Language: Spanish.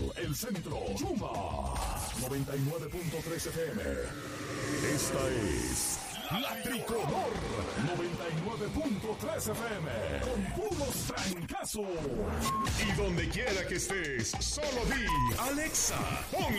el centro, Chuma 99.3 FM. Esta es La Tricolor 99.3 FM. Con puros trancazos. Y donde quiera que estés, solo di Alexa, pon